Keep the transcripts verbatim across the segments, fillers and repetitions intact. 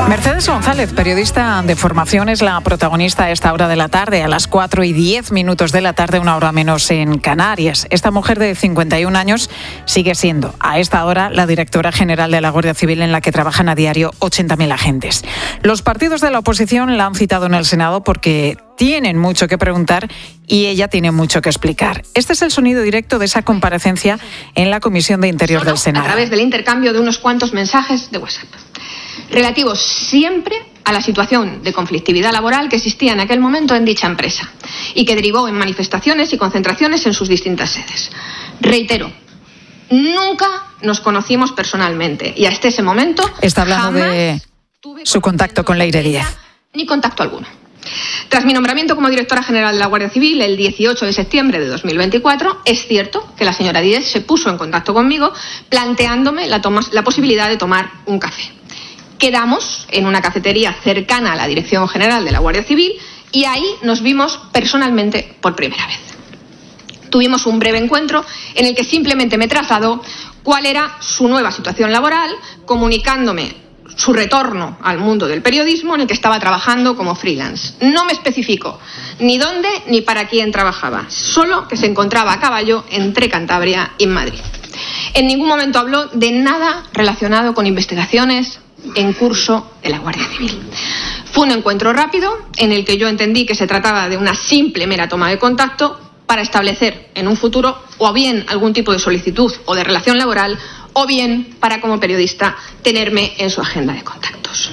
Mercedes González, periodista de formación, es la protagonista a esta hora de la tarde, a las cuatro y diez minutos de la tarde, una hora menos en Canarias. Esta mujer de cincuenta y un años sigue siendo, a esta hora, la directora general de la Guardia Civil, en la que trabajan a diario ochenta mil agentes. Los partidos de la oposición la han citado en el Senado porque tienen mucho que preguntar y ella tiene mucho que explicar. Este es el sonido directo de esa comparecencia en la Comisión de Interior del Senado. A través del intercambio de unos cuantos mensajes de WhatsApp, relativos siempre a la situación de conflictividad laboral que existía en aquel momento en dicha empresa y que derivó en manifestaciones y concentraciones en sus distintas sedes. Reitero, nunca nos conocimos personalmente y hasta ese momento está hablando de su contacto con Leire Díez. Ni contacto alguno. Tras mi nombramiento como directora general de la Guardia Civil el dieciocho de septiembre de dos mil veinticuatro, es cierto que la señora Díez se puso en contacto conmigo planteándome la, toma, la posibilidad de tomar un café. Quedamos en una cafetería cercana a la Dirección General de la Guardia Civil y ahí nos vimos personalmente por primera vez. Tuvimos un breve encuentro en el que simplemente me trasladó cuál era su nueva situación laboral, comunicándome su retorno al mundo del periodismo en el que estaba trabajando como freelance. No me especificó ni dónde ni para quién trabajaba, solo que se encontraba a caballo entre Cantabria y Madrid. En ningún momento habló de nada relacionado con investigaciones en curso de la Guardia Civil. Fue un encuentro rápido en el que yo entendí que se trataba de una simple mera toma de contacto para establecer en un futuro o bien algún tipo de solicitud o de relación laboral o bien para, como periodista, tenerme en su agenda de contactos.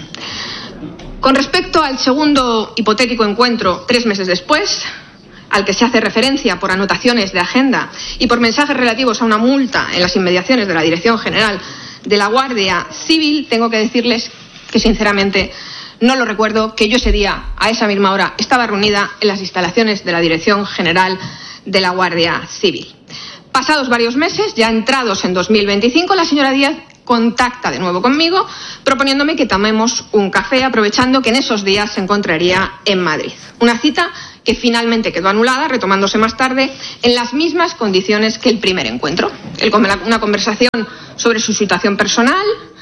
Con respecto al segundo hipotético encuentro tres meses después, al que se hace referencia por anotaciones de agenda y por mensajes relativos a una multa en las inmediaciones de la Dirección General de la Guardia Civil, tengo que decirles que sinceramente no lo recuerdo, que yo ese día, a esa misma hora, estaba reunida en las instalaciones de la Dirección General de la Guardia Civil. Pasados varios meses, ya entrados en dos mil veinticinco, la señora Díez contacta de nuevo conmigo proponiéndome que tomemos un café, aprovechando que en esos días se encontraría en Madrid. Una cita que finalmente quedó anulada, retomándose más tarde en las mismas condiciones que el primer encuentro. El, una conversación sobre su situación personal,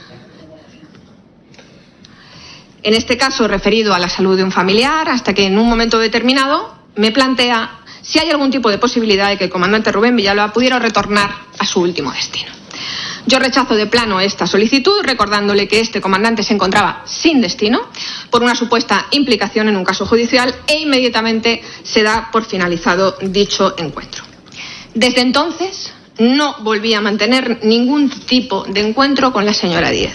en este caso referido a la salud de un familiar, hasta que en un momento determinado me plantea si hay algún tipo de posibilidad de que el comandante Rubén Villalba pudiera retornar a su último destino. Yo rechazo de plano esta solicitud, recordándole que este comandante se encontraba sin destino por una supuesta implicación en un caso judicial, e inmediatamente se da por finalizado dicho encuentro. Desde entonces no volví a mantener ningún tipo de encuentro con la señora Díez.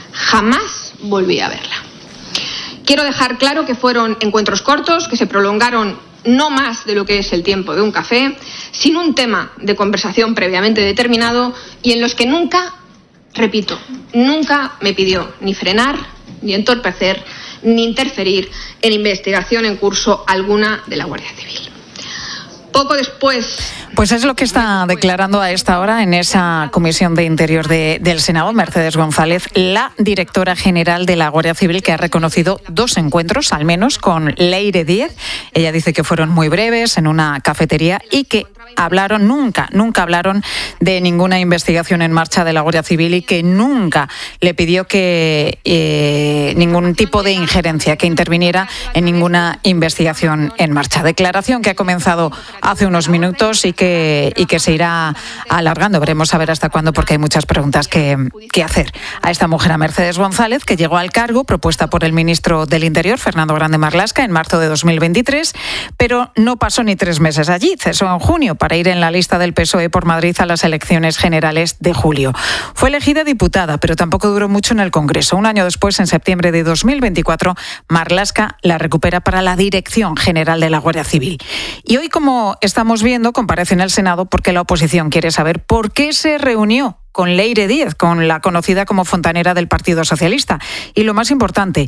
Jamás volví a verla. Quiero dejar claro que fueron encuentros cortos, que se prolongaron no más de lo que es el tiempo de un café, sin un tema de conversación previamente determinado y en los que nunca, repito, nunca me pidió ni frenar, ni entorpecer, ni interferir en investigación en curso alguna de la Guardia Civil. Poco después... Pues es lo que está declarando a esta hora en esa Comisión de Interior de, del Senado, Mercedes González, la directora general de la Guardia Civil, que ha reconocido dos encuentros, al menos, con Leire Díez. Ella dice que fueron muy breves, en una cafetería, y que hablaron, nunca, nunca hablaron de ninguna investigación en marcha de la Guardia Civil y que nunca le pidió que eh, ningún tipo de injerencia, que interviniera en ninguna investigación en marcha. Declaración que ha comenzado hace unos minutos y que, y que se irá alargando. Veremos a ver hasta cuándo, porque hay muchas preguntas que, que hacer a esta mujer, a Mercedes González, que llegó al cargo propuesta por el ministro del Interior, Fernando Grande Marlaska, en marzo de dos mil veintitrés, pero no pasó ni tres meses allí. Cesó en junio para ir en la lista del P S O E por Madrid a las elecciones generales de julio. Fue elegida diputada, pero tampoco duró mucho en el Congreso. Un año después, en septiembre de dos mil veinticuatro, Marlaska la recupera para la Dirección General de la Guardia Civil. Y hoy, como estamos viendo, comparece en el Senado porque la oposición quiere saber por qué se reunió con Leire Díez, con la conocida como fontanera del Partido Socialista. Y lo más importante,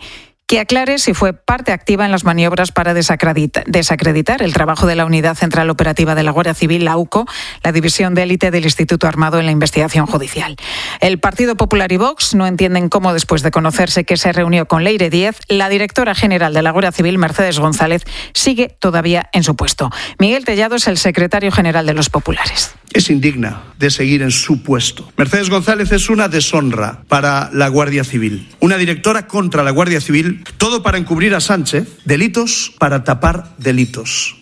que aclare si fue parte activa en las maniobras para desacreditar, desacreditar el trabajo de la Unidad Central Operativa de la Guardia Civil, la U C O, la división de élite del Instituto Armado en la investigación judicial. El Partido Popular y Vox no entienden cómo, después de conocerse que se reunió con Leire Díez, la directora general de la Guardia Civil, Mercedes González, sigue todavía en su puesto. Miguel Tellado es el secretario general de los populares. Es indigna de seguir en su puesto. Mercedes González es una deshonra para la Guardia Civil. Una directora contra la Guardia Civil, todo para encubrir a Sánchez, delitos para tapar delitos.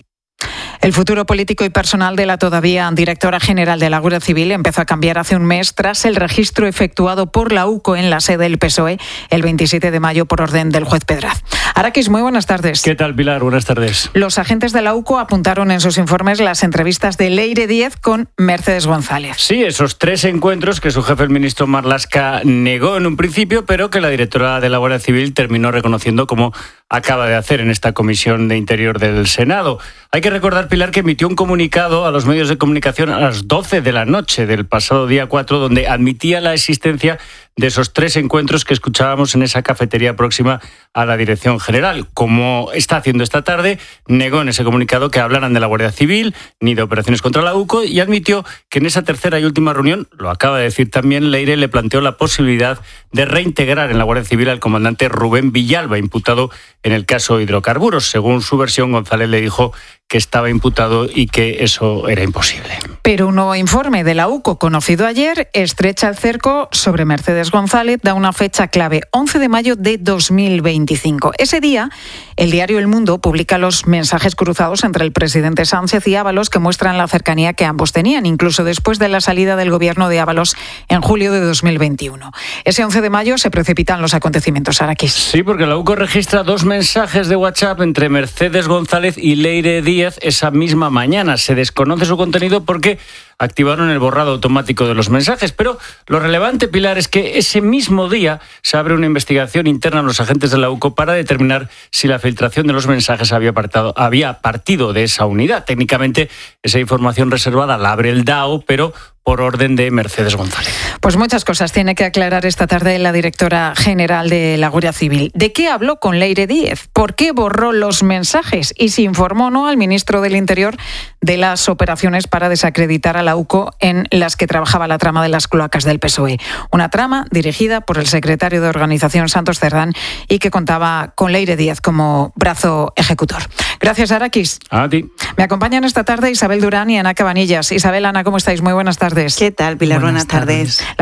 El futuro político y personal de la todavía directora general de la Guardia Civil empezó a cambiar hace un mes tras el registro efectuado por la U C O en la sede del P S O E el veintisiete de mayo por orden del juez Pedraz. Araquis, muy buenas tardes. ¿Qué tal, Pilar? Buenas tardes. Los agentes de la U C O apuntaron en sus informes las entrevistas de Leire Díez con Mercedes González. Sí, esos tres encuentros que su jefe, el ministro Marlaska, negó en un principio, pero que la directora de la Guardia Civil terminó reconociendo, como acaba de hacer en esta Comisión de Interior del Senado. Hay que recordar, Pilar, que emitió un comunicado a los medios de comunicación a las doce de la noche del pasado día cuatro, donde admitía la existencia de esos tres encuentros que escuchábamos en esa cafetería próxima a la Dirección General. Como está haciendo esta tarde, negó en ese comunicado que hablaran de la Guardia Civil ni de operaciones contra la U C O y admitió que en esa tercera y última reunión, lo acaba de decir también, Leire le planteó la posibilidad de reintegrar en la Guardia Civil al comandante Rubén Villalba, imputado en el caso hidrocarburos. Según su versión, González le dijo que estaba imputado y que eso era imposible. Pero un nuevo informe de la U C O conocido ayer estrecha el cerco sobre Mercedes González, da una fecha clave, once de mayo de dos mil veinticinco. Ese día, el diario El Mundo publica los mensajes cruzados entre el presidente Sánchez y Ábalos que muestran la cercanía que ambos tenían, incluso después de la salida del gobierno de Ábalos en julio de dos mil veintiuno. Ese once de mayo se precipitan los acontecimientos, Araquis. Sí, porque la U C O registra dos mensajes de WhatsApp entre Mercedes González y Leire Díez esa misma mañana. Se desconoce su contenido porque activaron el borrado automático de los mensajes, pero lo relevante, Pilar, es que ese mismo día se abre una investigación interna a los agentes de la U C O para determinar si la filtración de los mensajes había, apartado, había partido de esa unidad. Técnicamente, esa información reservada la abre el D A O, pero por orden de Mercedes González. Pues muchas cosas tiene que aclarar esta tarde la directora general de la Guardia Civil. ¿De qué habló con Leire Díez? ¿Por qué borró los mensajes? Y si informó o no al ministro del Interior de las operaciones para desacreditar a la U C O en las que trabajaba la trama de las cloacas del P S O E. Una trama dirigida por el secretario de Organización, Santos Cerdán, y que contaba con Leire Díez como brazo ejecutor. Gracias, Araquis. A ti. Me acompañan esta tarde Isabel Durán y Ana Cabanillas. Isabel, Ana, ¿cómo estáis? Muy buenas tardes. ¿Qué tal, Pilar? Buenas, buenas tardes. tardes.